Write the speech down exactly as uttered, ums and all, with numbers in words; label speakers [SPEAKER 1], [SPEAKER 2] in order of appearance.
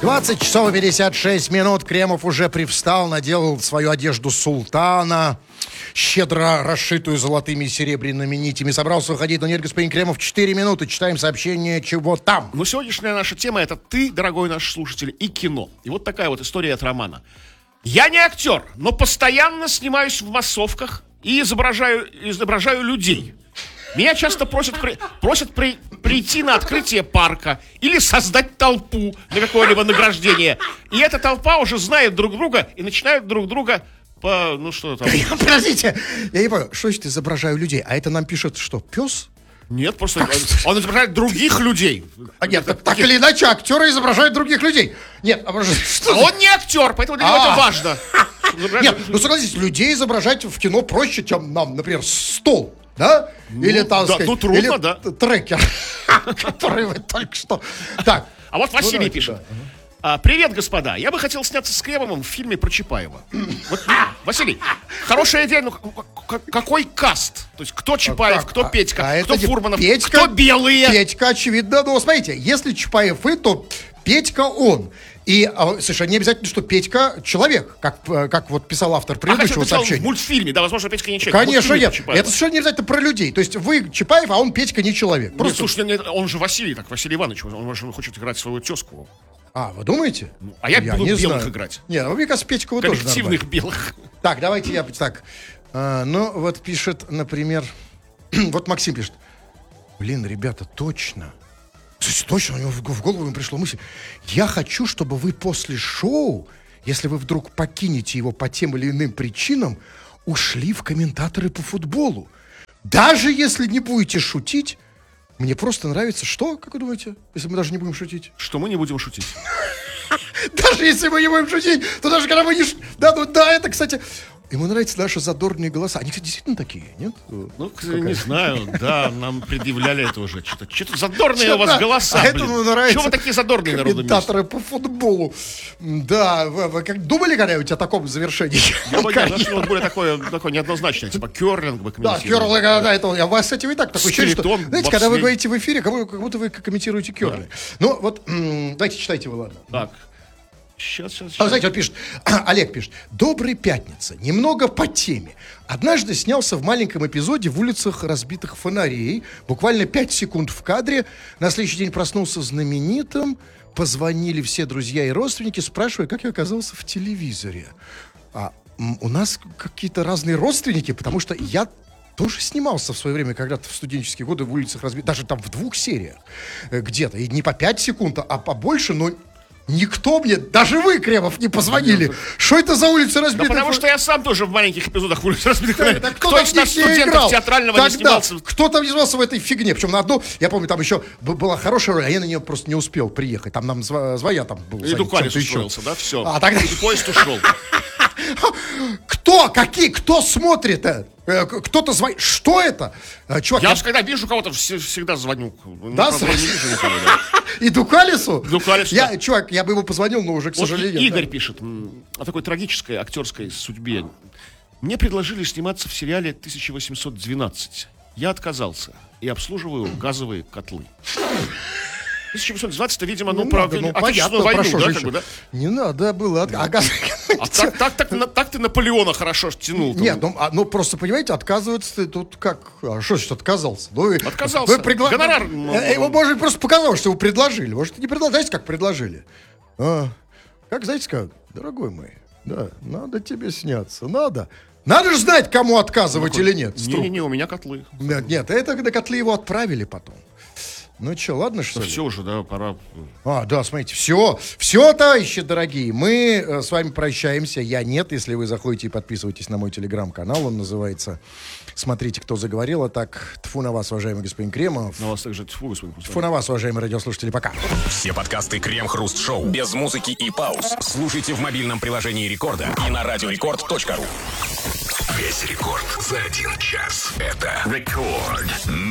[SPEAKER 1] двадцать часов и пятьдесят шесть минут. Кремов уже привстал, наделал свою одежду султана, щедро расшитую золотыми и серебряными нитями. Собрался уходить, но нет, господин Кремов, четыре минуты. Читаем сообщение, чего там.
[SPEAKER 2] Ну, сегодняшняя наша тема — это ты, дорогой наш слушатель, и кино. И вот такая вот история от Романа. Я не актер, но постоянно снимаюсь в массовках и изображаю, изображаю людей. Меня часто просят, при, просят при, прийти на открытие парка или создать толпу на какое-либо награждение. И эта толпа уже знает друг друга и начинают друг друга по... Ну что там?
[SPEAKER 1] Подождите, я не понял, что значит изображаю людей? А это нам пишет что, пес?
[SPEAKER 2] Нет, просто он, он изображает других людей.
[SPEAKER 1] А нет, так, так или иначе, актеры изображают других людей. Нет, а может, что
[SPEAKER 2] он не актер, поэтому для него это важно.
[SPEAKER 1] Нет, ну согласитесь, людей изображать в кино проще, чем нам, например, стол. Да?
[SPEAKER 2] Ну,
[SPEAKER 1] или, там,
[SPEAKER 2] да,
[SPEAKER 1] сказать,
[SPEAKER 2] ну, трудно,
[SPEAKER 1] или
[SPEAKER 2] да.
[SPEAKER 1] трекер, который вы только что... Так.
[SPEAKER 2] А вот Василий ну, пишет. Да. А, привет, господа. Я бы хотел сняться с Кремовым в фильме про Чапаева. Вот, Василий, хорошая идея, но какой каст? То есть кто Чапаев, а, кто Петька, а кто Фурманов,
[SPEAKER 1] Петька,
[SPEAKER 2] кто белые?
[SPEAKER 1] Петька, очевидно. Ну, смотрите, если Чапаев вы, то Петька он. И а, совершенно не обязательно, что Петька человек, как, как вот писал автор предыдущего
[SPEAKER 2] а
[SPEAKER 1] сообщения.
[SPEAKER 2] В мультфильме, да, возможно, Петька не человек.
[SPEAKER 1] Конечно, нет. Это совершенно не обязательно про людей. То есть вы Чапаев, а он Петька не человек.
[SPEAKER 2] Просто... Нет, слушай, нет, он же Василий, так, Василий Иванович, он, он, он хочет играть свою тезку.
[SPEAKER 1] А, вы думаете?
[SPEAKER 2] Ну, а я, я буду
[SPEAKER 1] не
[SPEAKER 2] белых
[SPEAKER 1] знаю.
[SPEAKER 2] играть.
[SPEAKER 1] Нет, ну, мне кажется, Петька вы тоже
[SPEAKER 2] коллективных белых.
[SPEAKER 1] Так, давайте я... Так, а, ну, вот пишет, например... вот Максим пишет. Блин, ребята, точно... Кстати, точно, у него в голову ему пришла мысль. Я хочу, чтобы вы после шоу, если вы вдруг покинете его по тем или иным причинам, ушли в комментаторы по футболу. Даже если не будете шутить, мне просто нравится... Что, как вы думаете, если мы даже не будем шутить?
[SPEAKER 2] Что мы не будем шутить.
[SPEAKER 1] Даже если мы не будем шутить, то даже когда мы не... Да, ну да, это, кстати... Ему нравятся наши задорные голоса. Они, кстати, действительно такие, нет?
[SPEAKER 2] Ну, Какая? Не знаю, да, нам предъявляли это уже. Что-то, что-то задорные что-то, у вас голоса,
[SPEAKER 1] а это нравится.
[SPEAKER 2] Чего вы такие задорные народу месте?
[SPEAKER 1] Комментаторы по футболу. Да, вы, вы как думали когда-нибудь о таком завершении?
[SPEAKER 2] Я бы вот более такое, такое неоднозначное, типа керлинг бы
[SPEAKER 1] комментировали. Да, керлинг, да, это у вас, кстати, вы и так такой ощущение, что, знаете, бобслей. Когда вы говорите в эфире, как будто вы комментируете керлинг. Да. Ну, вот, давайте читайте вы, ладно.
[SPEAKER 2] Так. Сейчас, сейчас, сейчас.
[SPEAKER 1] А, знаете, вот пишет, Олег пишет. Доброй пятницы. Немного по теме. Однажды снялся в маленьком эпизоде в улицах разбитых фонарей. Буквально пять секунд в кадре. На следующий день проснулся знаменитым. Позвонили все друзья и родственники, спрашивая, как я оказался в телевизоре. А у нас какие-то разные родственники, потому что я тоже снимался в свое время когда-то в студенческие годы в улицах разбитых. Даже там в двух сериях где-то. И не по пять секунд, а побольше, но... Никто мне, даже вы, Кремов, не позвонили. Что это за улица разбитых?
[SPEAKER 2] Да потому что я сам тоже в маленьких эпизодах улиц разбитых фонарей.
[SPEAKER 1] Да, кто, кто из нас студентов театрального
[SPEAKER 2] Тогда, не снимался?
[SPEAKER 1] Кто там не снимался в этой фигне? Причем на одну, я помню, там еще была хорошая роль, а я на нее просто не успел приехать. Там нам звонят, там был.
[SPEAKER 2] И Дукалис устроился, да, все.
[SPEAKER 1] А, тогда...
[SPEAKER 2] И поезд ушел.
[SPEAKER 1] Кто? Какие? Кто смотрит? Кто-то звонит. Что это? Чувак,
[SPEAKER 2] я,
[SPEAKER 1] я
[SPEAKER 2] же когда вижу кого-то, всегда звоню.
[SPEAKER 1] Да?
[SPEAKER 2] Ну, правда, не вижу никого, да.
[SPEAKER 1] И Дукалису?
[SPEAKER 2] Дукалису,
[SPEAKER 1] я,
[SPEAKER 2] да.
[SPEAKER 1] Чувак, я бы ему позвонил, но уже, к
[SPEAKER 2] вот
[SPEAKER 1] сожалению.
[SPEAKER 2] Игорь
[SPEAKER 1] да.
[SPEAKER 2] пишет о такой трагической актерской судьбе. Мне предложили сниматься в сериале тысяча восемьсот двенадцать. Я отказался и обслуживаю газовые котлы. тысяча восемьсот двенадцать, это, видимо, ну, про
[SPEAKER 1] ну,
[SPEAKER 2] отечественную войну, да, как бы, да?
[SPEAKER 1] Не надо было.
[SPEAKER 2] А, а так, так, так, на, так ты Наполеона хорошо тянул.
[SPEAKER 1] Нет, ну, а, ну просто, понимаете, отказываться тут как... А что значит отказался? Ну, вы,
[SPEAKER 2] отказался.
[SPEAKER 1] Вы пригла...
[SPEAKER 2] Гонорар...
[SPEAKER 1] Его, может, просто показалось, что вы предложили. Может, не предложили. Знаете, как предложили? А, как, знаете, как? Дорогой мой, да, надо тебе сняться, надо. Надо же знать, кому отказывать ну, или нет.
[SPEAKER 2] Не-не-не, у меня котлы.
[SPEAKER 1] Нет, нет, это когда котли его отправили потом. Ну что, ладно, что
[SPEAKER 2] да
[SPEAKER 1] ли?
[SPEAKER 2] Все уже, да, пора.
[SPEAKER 1] А, да, смотрите, все, все, товарищи дорогие, мы э, с вами прощаемся, я нет, если вы заходите и подписываетесь на мой телеграм-канал, он называется «Смотрите, кто заговорил», а так, тьфу на вас, уважаемый господин Кремов.
[SPEAKER 2] На вас также тьфу, господин Кремов.
[SPEAKER 1] Тьфу на вас, уважаемые радиослушатели, пока.
[SPEAKER 3] Все подкасты Крем-Хруст-Шоу без музыки и пауз слушайте в мобильном приложении Рекорда и на радиорекорд точка ру. Весь рекорд за один час. Это Рекорд.